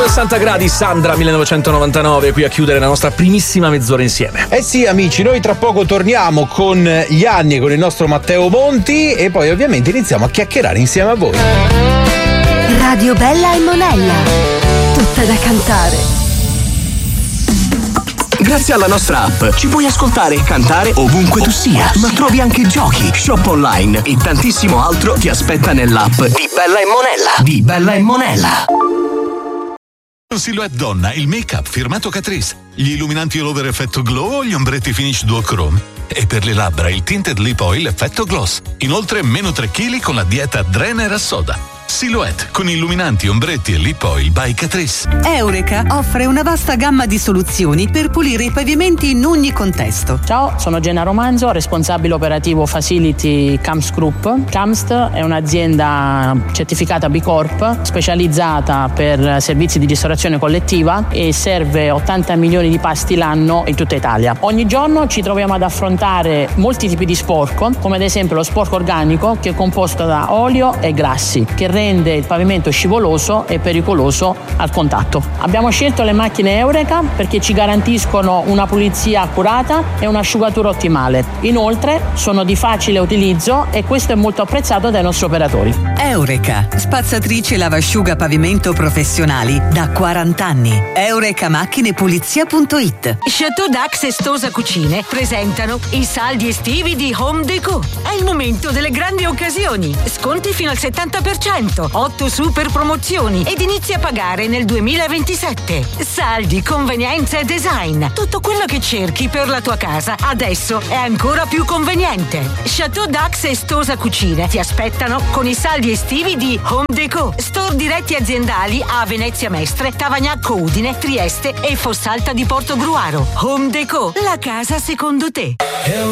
60 gradi, Sandra 1999, qui a chiudere la nostra primissima mezz'ora insieme. Eh sì amici, noi tra poco torniamo con gli anni e con il nostro Matteo Monti e poi ovviamente iniziamo a chiacchierare insieme a voi. Radio Bella e Monella, tutta da cantare. Grazie alla nostra app ci puoi ascoltare e cantare ovunque tu sia, ma trovi anche giochi, shop online e tantissimo altro ti aspetta nell'app di Bella e Monella. Di Bella e Monella. Silhouette donna, il make-up firmato Catrice, gli illuminanti all over effetto glow o gli ombretti finish duochrome. E per le labbra il tinted lip oil effetto gloss. Inoltre meno 3 kg con la dieta Drener a soda. Silhouette con illuminanti, ombretti e lip oil by Catrice. Eureka offre una vasta gamma di soluzioni per pulire i pavimenti in ogni contesto. Ciao, sono Gennaro Manzo, responsabile operativo Facility Camst Group. Camst è un'azienda certificata B Corp, specializzata per servizi di ristorazione collettiva e serve 80 milioni di pasti l'anno in tutta Italia. Ogni giorno ci troviamo ad affrontare molti tipi di sporco, come ad esempio lo sporco organico, che è composto da olio e grassi, che rende il pavimento scivoloso e pericoloso al contatto. Abbiamo scelto le macchine Eureka perché ci garantiscono una pulizia accurata e un'asciugatura ottimale. Inoltre sono di facile utilizzo e questo è molto apprezzato dai nostri operatori. Eureka, spazzatrice lavasciuga pavimento professionali da 40 anni. eurecamachinepulizia.it. Chateau Dax e Stosa Cucine presentano i saldi estivi di Home Déco. È il momento delle grandi occasioni. Sconti fino al 70%, 8 super promozioni ed inizi a pagare nel 2027. Saldi, convenienza e design. Tutto quello che cerchi per la tua casa adesso è ancora più conveniente. Chateau Dax e Stosa Cucine ti aspettano con i saldi estivi di Home Déco. Store diretti aziendali a Venezia Mestre, Tavagnacco Udine, Trieste e Fossalta di Portogruaro. Home Déco, la casa secondo te.